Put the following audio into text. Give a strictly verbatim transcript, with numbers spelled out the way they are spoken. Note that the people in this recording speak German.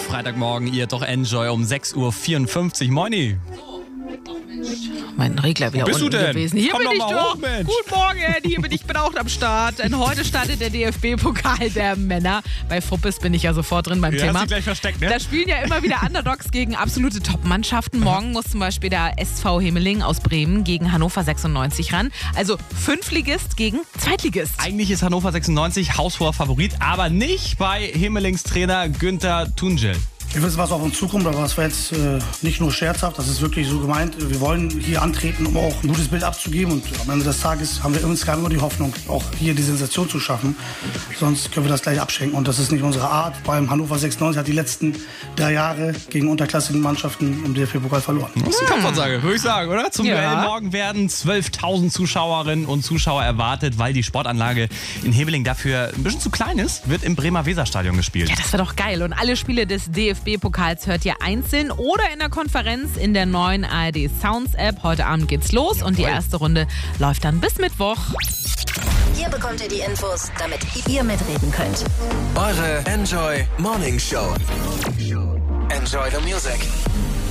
Freitagmorgen, ihr doch Enjoy um sechs Uhr vierundfünfzig. Moini. Mein Regler wieder Wo bist unten du denn? gewesen. Hier Komm bin doch ich mal doch. hoch, Mensch. Guten Morgen, hier bin ich, bin auch am Start. Denn heute startet der D F B-Pokal der Männer. Bei Fuppes bin ich ja sofort drin beim Ja, Thema. hast du gleich versteckt, ne? Da spielen ja immer wieder Underdogs gegen absolute Top-Mannschaften. Morgen muss zum Beispiel der S V Hemeling aus Bremen gegen Hannover sechsundneunzig ran. Also Fünftligist gegen Zweitligist. Eigentlich ist Hannover sechsundneunzig haushoher Favorit, aber nicht bei Hemelings Trainer Günther Tuncel. Wir wissen, was auf uns zukommt, aber das war jetzt äh, nicht nur scherzhaft, das ist wirklich so gemeint. Wir wollen hier antreten, um auch ein gutes Bild abzugeben, und am Ende des Tages haben wir insgesamt nur die Hoffnung, auch hier die Sensation zu schaffen. Sonst können wir das gleich abschenken, und das ist nicht unsere Art. Vor allem Hannover sechsundneunzig hat die letzten drei Jahre gegen unterklassigen Mannschaften im D F B-Pokal verloren. Das ist eine Kampfansage, würde ich sagen, oder? Zum Ja. Duell morgen werden zwölftausend Zuschauerinnen und Zuschauer erwartet, weil die Sportanlage in Hemeling dafür ein bisschen zu klein ist, wird im Bremer Weserstadion gespielt. Ja, das wäre doch geil. Und alle Spiele des D F B-Pokals hört ihr einzeln oder in der Konferenz in der neuen A R D Sounds App. Heute Abend geht's los und die erste Runde läuft dann bis Mittwoch. Hier bekommt ihr die Infos, damit ihr mitreden könnt. Eure Enjoy Morning Show. Enjoy the music.